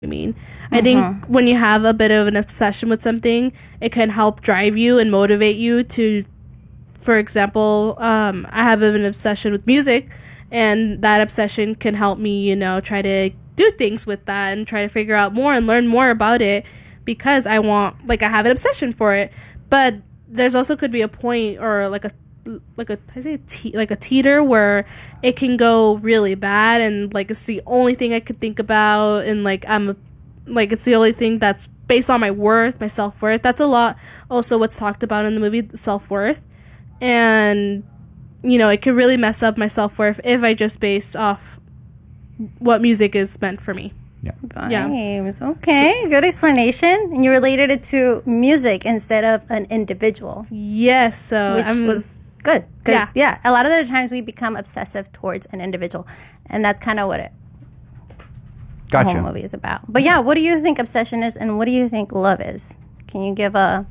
I mean, I think when you have a bit of an obsession with something, it can help drive you and motivate you to, for example, I have an obsession with music, and that obsession can help me, try to do things with that and try to figure out more and learn more about it because I have an obsession for it. But there's also could be a point or like a teeter where it can go really bad and it's the only thing I could think about and it's the only thing that's based on my self-worth. That's a lot also what's talked about in the movie, self-worth. And it could really mess up my self-worth if I just base off what music is meant for me. Yeah. Vibes. Okay, good explanation. And you related it to music instead of an individual. Yes, so which was good. Because, a lot of the times we become obsessive towards an individual. And that's kind of what the whole movie is about. But what do you think obsession is and what do you think love is? Can you give a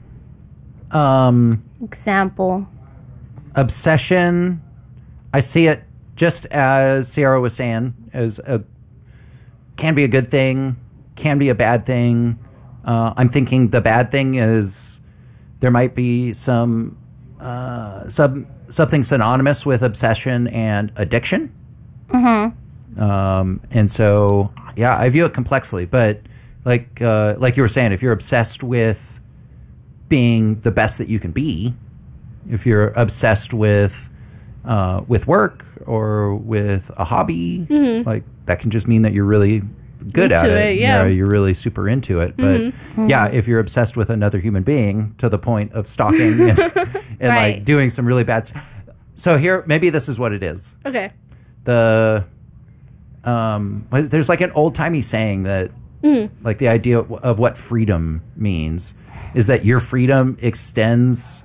example? Obsession, I see it just as Sierra was saying, can be a good thing, can be a bad thing. I'm thinking the bad thing is there might be something synonymous with obsession and addiction. And so, I view it complexly. But like you were saying, if you're obsessed with being the best that you can be, if you're obsessed with work or with a hobby, that can just mean that you're really good at it. You're really super into it. But if you're obsessed with another human being to the point of stalking and doing some really bad stuff. So here, maybe this is what it is. Okay. There's an old timey saying that the idea of what freedom means is that your freedom extends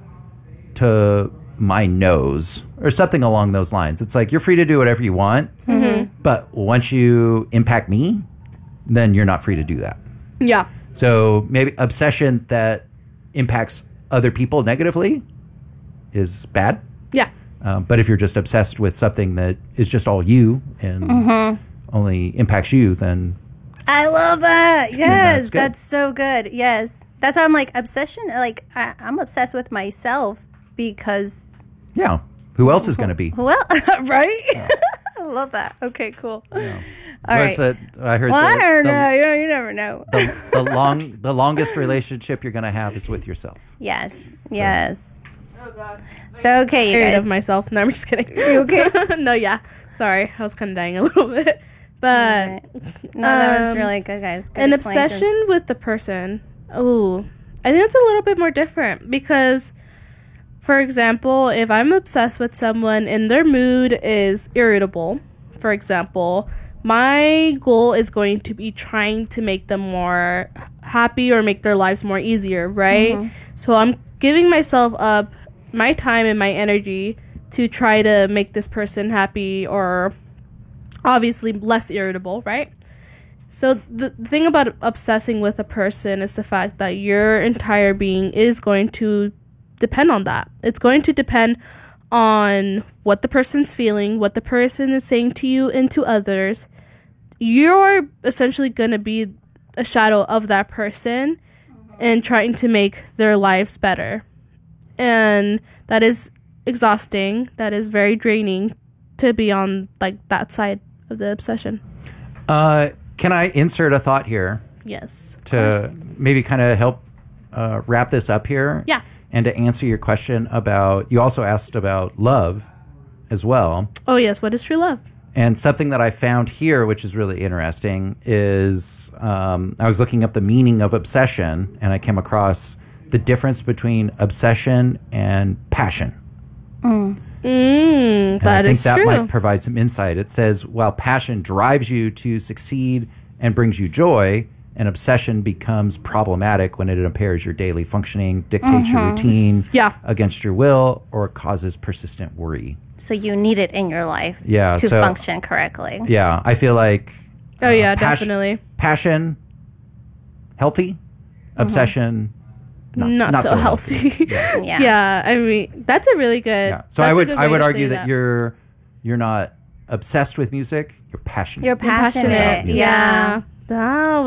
to my nose or something along those lines. It's like you're free to do whatever you want, but once you impact me, then you're not free to do that. Yeah. So maybe obsession that impacts other people negatively is bad. Yeah. But if you're just obsessed with something that is just all you and only impacts you, then... I love that. Yes, that's so good. Yes. That's why I'm obsession. I'm obsessed with myself because... Yeah. Who else is going to be? Who else? Right? Yeah. I love that. Okay, cool. Yeah. All right. I heard I don't know. You never know. The longest relationship you're going to have is with yourself. Yes. Yes. Oh, God. So, okay, you guys. Of myself. No, I'm just kidding. You okay? No, yeah. Sorry. I was kind of dying a little bit. But... Right. No, that was really good, guys. Good an obsession with the person. Oh, I think it's a little bit more different because... For example, if I'm obsessed with someone and their mood is irritable, for example, my goal is going to be trying to make them more happy or make their lives more easier, right? So I'm giving myself up my time and my energy to try to make this person happy or obviously less irritable, right? So the thing about obsessing with a person is the fact that your entire being is going to depend on that. It's going to depend on what the person's feeling, what the person is saying to you and to others. You're essentially going to be a shadow of that person and trying to make their lives better. And that is exhausting. That is very draining to be on that side of the obsession. Can I insert a thought here? Yes. To maybe kind of help wrap this up here? Yeah. And to answer your question about, you also asked about love as well. Oh, yes. What is true love? And something that I found here, which is really interesting, is I was looking up the meaning of obsession, and I came across the difference between obsession and passion. That is true. I think that true. might provide some insight. It says, while passion drives you to succeed and brings you joy, an obsession becomes problematic when it impairs your daily functioning, dictates your routine against your will, or causes persistent worry. So you need it in your life to function correctly. Yeah, I feel like... definitely. Passion, healthy. Obsession, not so healthy. Yeah. I mean, that's a really good... Yeah. So I would argue that you're not obsessed with music. You're passionate. You're passionate. Yeah.